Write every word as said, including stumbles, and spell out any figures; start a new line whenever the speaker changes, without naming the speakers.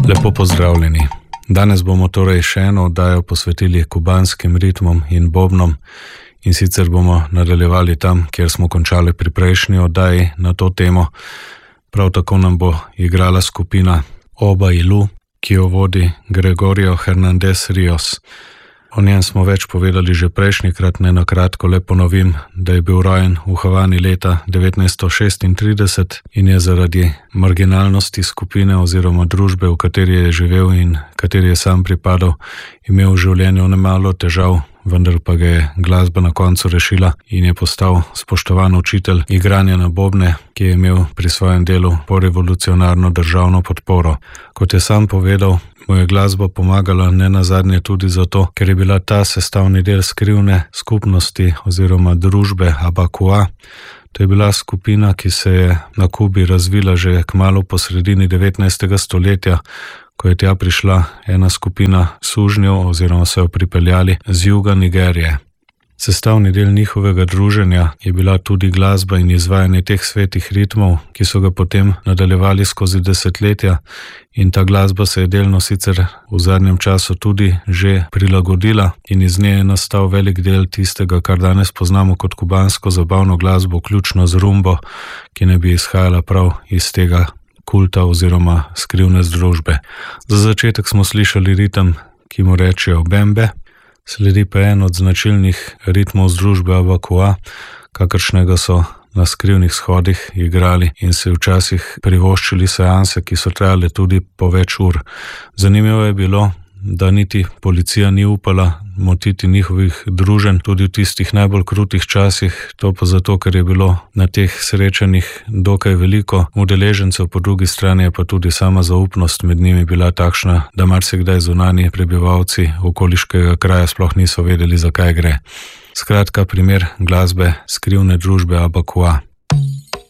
Lepo pozdravljeni. Danes bomo torej še eno oddajo posvetili kubanskim ritmom in bobnom in sicer bomo nadaljevali tam, kjer smo končali pri prejšnji oddaji na to temo. Prav tako nam bo igrala skupina Oba Ilu, ki jo vodi Gregorio Hernandez Rios. O njem smo več povedali že prejšnjikrat, ne na kratko le ponovim, da je bil rojen v Havani leta devetnajststo šestintrideset in je zaradi marginalnosti skupine oziroma družbe, v kateri je živel in kateri je sam pripadal, imel v življenju nemalo težav, vendar pa ga je glasba na koncu rešila in je postal spoštovan učitelj igranja na bobne, ki je imel pri svojem delu porevolucionarno državno podporo. Kot je sam povedal, mu je glasba pomagala ne nazadnje tudi zato, ker je bila ta sestavni del skrivne skupnosti oziroma družbe Abakua. To je bila skupina, ki se je na Kubi razvila že kmalu po sredini devetnajstega stoletja, ko je tja prišla ena skupina sužnjev oziroma so jo pripeljali z juga Nigerije. Sestavni del njihovega druženja je bila tudi glasba in izvajanje teh svetih ritmov, ki so ga potem nadaljevali skozi desetletja, in ta glasba se je delno sicer v zadnjem času tudi že prilagodila in iz nje je nastal velik del tistega, kar danes poznamo kot kubansko zabavno glasbo, vključno z rumbo, ki ne bi izhajala prav iz tega kulta oziroma skrivne združbe. Za začetek smo slišali ritem, ki mu rečejo bembe, sledi pa en od značilnih ritmov združbe Abakua, kakršnega so na skrivnih shodih igrali in se včasih privoščili seanse, ki so trajale tudi po več ur. Zanimivo je bilo, da niti policija ni upala motiti njihovih druženj tudi v tistih najbolj krutih časih, to pa zato, ker je bilo na teh srečanjih dokaj veliko udeležencev, po drugi strani je pa tudi sama zaupnost med njimi bila takšna, da marsikdaj zunanji prebivalci okoliškega kraja sploh niso vedeli, za kaj gre. Skratka, primer glasbe skrivne družbe Abakua.